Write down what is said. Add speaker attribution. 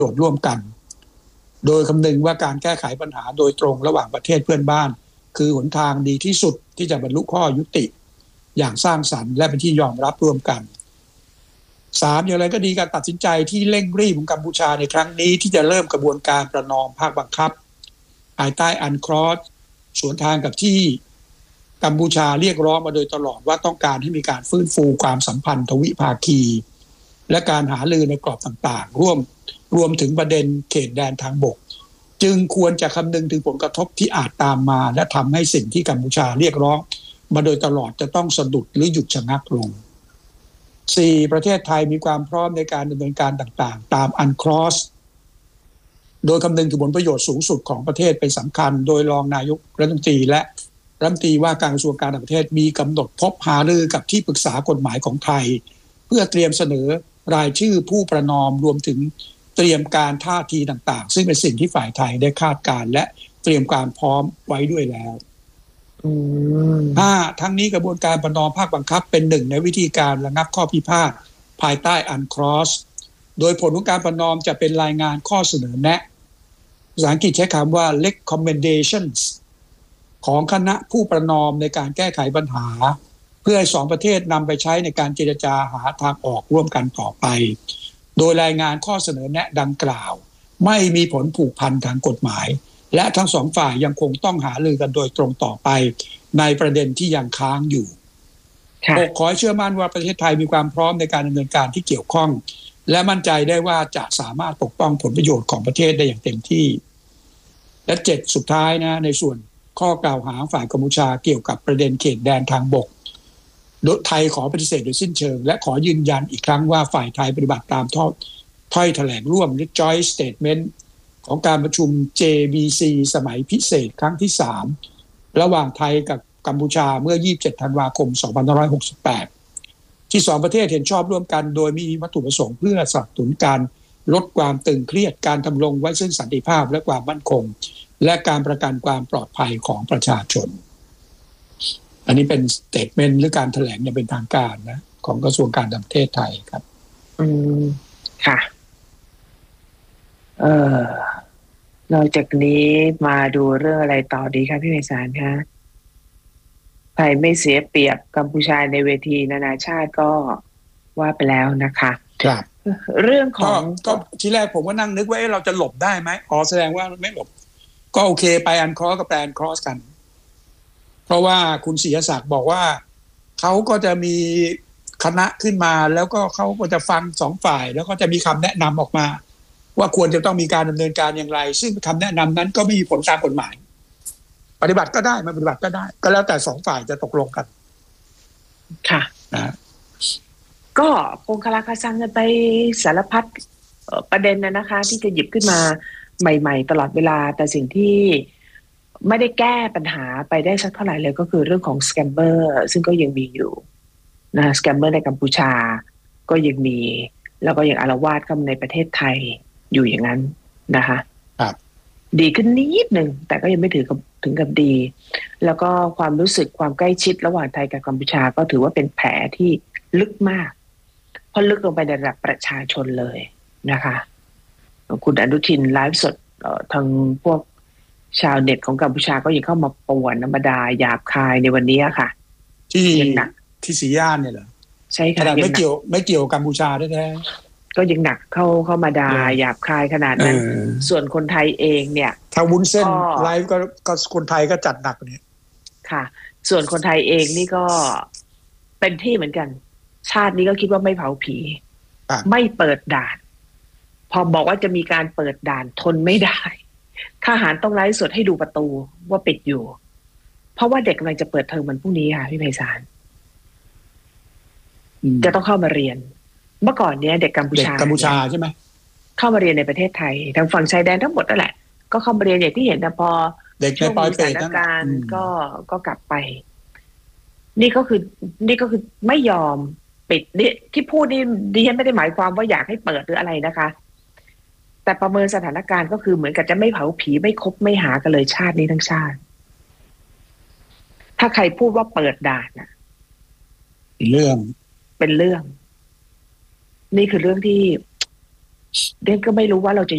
Speaker 1: ชน์ร่วมกันโดยคำนึงว่าการแก้ไขปัญหาโดยตรงระหว่างประเทศเพื่อนบ้านคือหนทางดีที่สุดที่จะบรรลุข้อยุติอย่างสร้างสรรค์และเป็นที่ยอมรับร่วมกัน3อย่างไรก็ดีการตัดสินใจที่เร่งรีบของกัมพูชาในครั้งนี้ที่จะเริ่มกระบวนการประนอมภาคบังคับภายใต้อันครอสสวนทางกับที่กัมพูชาเรียกร้องมาโดยตลอดว่าต้องการให้มีการฟื้นฟูความสัมพันธ์ทวิภาคีและการหารือในกรอบต่างๆรวมถึงประเด็นเขตแดนทางบกจึงควรจะคำนึงถึงผลกระทบที่อาจตามมาและทำให้สิ่งที่กัมพูชาเรียกร้องมาโดยตลอดจะต้องสะดุดหรือหยุดชะงักลง4ประเทศไทยมีความพร้อมในการดำเนินการต่างๆตามอันครอสโดยคำนึงถึงผลประโยชน์สูงสุดของประเทศเป็นสำคัญโดยรองนายกรัฐมนตรีและรัฐมนตรีว่าการกระทรวงการต่างประเทศมีกำหนดพบหารือกับที่ปรึกษากฎหมายของไทยเพื่อเตรียมเสนอรายชื่อผู้ประนอมรวมถึงเตรียมการท่าทีต่างๆซึ่งเป็นสิ่งที่ฝ่ายไทยได้คาดการและเตรียมการพร้อมไว้ด้วยแล้วทั้งนี้กระบวนการประนอมภาคบังคับเป็นหนึ่งในวิธีการระงับข้อพิพาทภายใต้อันครอสโดยผลของการประนอมจะเป็นรายงานข้อเสนอแนะภาษาอังกฤษใช้คำว่า recommendations ของคณะผู้ประนอมในการแก้ไขปัญหาเพื่อให้สองประเทศนำไปใช้ในการเจรจาหาทางออกร่วมกันต่อไปโดยรายงานข้อเสนอแนะดังกล่าวไม่มีผลผูกพันทางกฎหมายและทั้งสองฝ่ายยังคงต้องหารือกันโดยตรงต่อไปในประเด็นที่ยังค้างอยู่ขอให้เชื่อมั่นว่าประเทศไทยมีความพร้อมในการดำเนินการที่เกี่ยวข้องและมั่นใจได้ว่าจะสามารถปกป้องผลประโยชน์ของประเทศได้อย่างเต็มที่และ7สุดท้ายนะในส่วนข้อกล่าวหาฝ่ายกัมพูชาเกี่ยวกับประเด็นเขตแดนทางบกโดยไทยขอปฏิเสธโดยสิ้นเชิงและขอยืนยันอีกครั้งว่าฝ่ายไทยปฏิบัติตามถ้อยแถลงร่วมหรือ Joint Statement ของการประชุม JBC สมัยพิเศษครั้งที่3ระหว่างไทยกับกัมพูชาเมื่อ27ธันวาคม2568ที่2ประเทศเห็นชอบร่วมกันโดยมีวัตถุประสงค์เพื่อสนับสนุนการลดความตึงเครียดการดำรงไว้ซึ่งสันติภาพและความมั่นคงและการประกันความปลอดภัยของประชาชนอันนี้เป็นสเตทเมนต์หรือการแถลงอย่างเป็นทางการนะของกระทรวงการต่างประเทศไทยครับ
Speaker 2: ค่ะนอกจากนี้มาดูเรื่องอะไรต่อดีคะพี่ไพศาลคะไทยไม่เสียเปรียบกัมพูชาในเวทีนานาชาติก็ว่าไปแล้วนะคะ
Speaker 1: ครับ
Speaker 2: เรื่องของ
Speaker 1: ก็ทีแรกผมก็นั่งนึกว่าเราจะหลบได้ไหมแสดงว่าไม่หลบก็โอเคไปอันครอสกับแปลนครอสกันเพราะว่าคุณศรีศักดิ์บอกว่าเขาก็จะมีคณะขึ้นมาแล้วก็เขาก็จะฟังสองฝ่ายแล้วก็จะมีคำแนะนำออกมาว่าควรจะต้องมีการดำเนินการอย่างไรซึ่งคำแนะนำนั้นก็ไม่มีผลตามกฎหมายปฏิบัติก็ได้ไม่ปฏิบัติก็ได้ก็แล้วแต่สองฝ่ายจะตกลงกัน
Speaker 2: ค่ะก็คงคลาคาซังกันไปสารพัดประเด็นนะคะที่จะหยิบขึ้นมาใหม่ๆตลอดเวลาแต่สิ่งที่ไม่ได้แก้ปัญหาไปได้สักเท่าไหร่เลยก็คือเรื่องของสแกมเมอร์ซึ่งก็ยังมีอยู่นะสแกมเมอร์ในกัมพูชาก็ยังมีแล้วก็ยังอาละวาดเข้ามาในประเทศไทยอยู่อย่างนั้นนะคะดีขึ้นนิดนึงแต่ก็ยังไม่ถึงกับดีแล้วก็ความรู้สึกความใกล้ชิดระหว่างไทยกับกัมพูชาก็ถือว่าเป็นแผลที่ลึกมากเพราะลึกลงไปในระดับประชาชนเลยนะคะคุณอนุทินไลฟ์สดทางพวกชาวเน็ตของกัมพูชาก็ยังเข้ามาป่วนธรรมดาหยาบคายในวันนี้ค่ะ
Speaker 1: ที่สีย่านเนี่ยเหรอ
Speaker 2: ใช่ค่ะ
Speaker 1: ไม่เกี่ยวกัมพูชาแท้
Speaker 2: ๆก็ยังหนักเข้ามาด่าหยาบคายขนาดนั้นส่วนคนไทยเองเนี่ย
Speaker 1: ถ้าวุ้นเส้นไลฟ์ก็คนไทยก็จัดหนักเนี่ย
Speaker 2: ค่ะส่วนคนไทยเองนี่ก็เป็นที่เหมือนกันชาตินี้ก็คิดว่าไม่เผาผีไม่เปิดด่านพอบอกว่าจะมีการเปิดด่านทนไม่ได้ทหารต้องไลฟ์สดให้ดูประตูว่าปิดอยู่เพราะว่าเด็กกำลังจะเปิดเทอมวันพรุ่งนี้ค่ะพี่ไพศาลจะต้องเข้ามาเรียนเมื่อก่อนเนี้ยเด็กกัมพูชา
Speaker 1: ใช่ไหม
Speaker 2: เข้ามาเรียนในประเทศไทยทางฝั่งชายแดนทั้งหมดนั่นแหละก็เข้ามาเรียนอย่างที่เห็นนะพอ
Speaker 1: เด็กในปลายปีสถาน
Speaker 2: การณ์ก็กลับไปนี่ก็คือไม่ยอมปิดนี่ที่พูดนี่ดิฉันไม่ได้หมายความว่าอยากให้เปิดหรืออะไรนะคะแต่ประเมินสถานการณ์ก็คือเหมือนกับจะไม่เผาผีไม่คบไม่หากันเลยชาตินี้ทั้งชาติถ้าใครพูดว่าเปิดด่านน่ะเป็นเรื่องนี่คือเรื่องที่เด็กก็ไม่รู้ว่าเราจะ